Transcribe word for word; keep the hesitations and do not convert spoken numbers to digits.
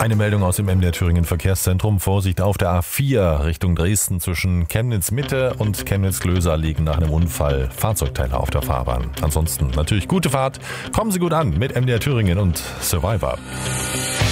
Eine Meldung aus dem M D R Thüringen Verkehrszentrum. Vorsicht auf der A vier Richtung Dresden zwischen Chemnitz Mitte und Chemnitz Glöser liegen nach einem Unfall Fahrzeugteile auf der Fahrbahn. Ansonsten natürlich gute Fahrt. Kommen Sie gut an mit M D R Thüringen und Survivor.